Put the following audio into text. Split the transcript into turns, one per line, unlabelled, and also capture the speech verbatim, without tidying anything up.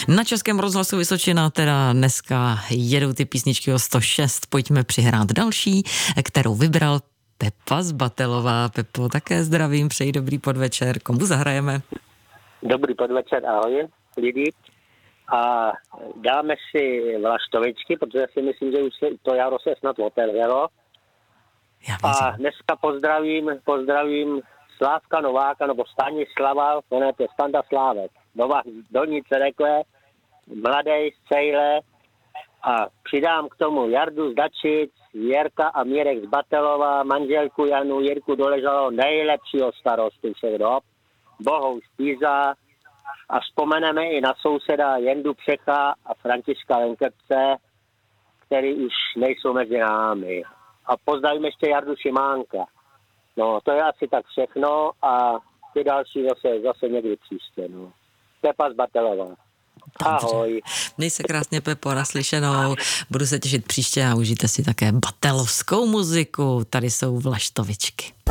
Na Českém rozhlasu Vysočina teda dneska jedou ty písničky o sto šest. Pojďme přihrát další, kterou vybral Pepa Zbatelová. Pepo, také zdravím, přeji dobrý podvečer. Komu zahrajeme?
Dobrý podvečer, ahoj lidi. A dáme si Vlaštovičky, protože si myslím, že už se to jaro se snad otevřelo. A dneska pozdravím, pozdravím Slávka Nováka, nebo Stanislava, jmenujete Standa Slávek. Nová Dolnice Rekle, mladej z Cejle, a přidám k tomu Jardu z Dačic, Jirka a Mírek z Batelova, manželku Janu, Jirku Doležalou, nejlepšího starostu všech dob, Bohou z Píza, a vzpomeneme i na souseda Jendu Přecha a Františka Lenkepce, který už nejsou mezi námi. A pozdravím ještě Jardu Šimánka. No, to je asi tak všechno a ty další zase, zase někdy příště, no. Pepa Zbatelová. Ahoj.
Měj se krásně, Pepo, naslyšenou. Budu se těšit příště a užijte si také batelovskou muziku. Tady jsou Vlaštovičky.